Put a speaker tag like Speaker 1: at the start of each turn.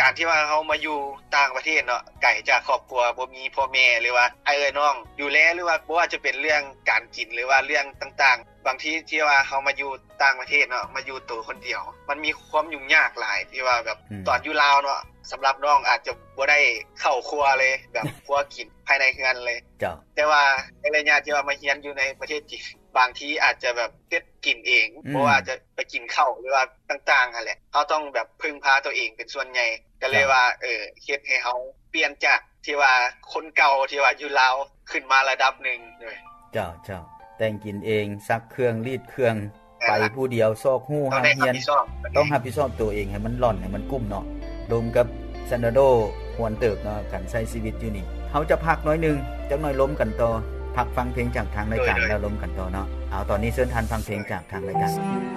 Speaker 1: การที่ว่าเฮามาอยู่ต่างประเทศเนาะไกลจากครอบครัวบ่มีพ่อแม่หรือว่าอ้ายเอ้ยน้องดูแลหรือว่าบ่ว่าจะเป็นเรื่องการกินหรือว่าเรื่องต่างๆบางทีที่ว่าเฮามาอยู่ต่างประเทศเนาะมาอยู่ตัวคนเดียวมันมีความยุ่งยากหลายที่ว่าแบบตอนอยู่ลาวเนาะสำหรับน้องอาจจะบ่ได้เข้าครัวเลยแบบครัวกินภายในเรือนเลย
Speaker 2: เจ้า
Speaker 1: แต่ว่าในระยะที่ว่ามาเรียนอยู่ในประเทศจีนบางทีอาจจะแบบเฮ็ดกินเองเพราะว่าจะไปกินข้าวหรือว่าต่างๆนั่นแหละเฮาต้องแบบพึ่งพาตัวเองเป็นส่วนใหญ่ก็เลยว่าเฮ็ดให้เฮาเปลี่ยนจากที่ว่าคนเก่าที่ว่าอยู่ลาวขึ้นมาระดับนึงด้วย
Speaker 2: เจ้าแต่งกินเองซักเครื่องรีดเครื่องไปผู้เดียวซอกฮู้หาเฮียนต้องรับผิดชอบตัวเองให้มันร่อนให้มันกุ้มเนาะรวมกับซันโดควรเติบเนาะการใช้ชีวิตอยู่นี่เฮาจะพักน้อยนึงจักหน่อยล้มกันต่อพักฟังเพลงจากทางรายการแล้วล้มกันต่อเนาะเอาตอนนี้เชิญทานฟังเพลงจากทางรายการ